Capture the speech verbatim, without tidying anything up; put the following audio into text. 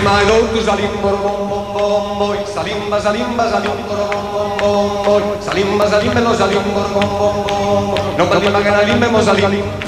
my go to Salimbo, bom bom bom boy, Salimba, Salimba, Salimbo, bom bom bom boy, Salimba, Salimba, lo Salimbo, bom bom bom, no Salimba che la limba mo Salim.